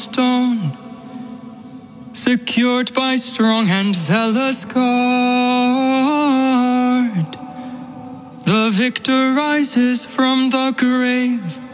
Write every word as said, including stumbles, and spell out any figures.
stone, secured by strong and zealous guard. The victor rises from the grave,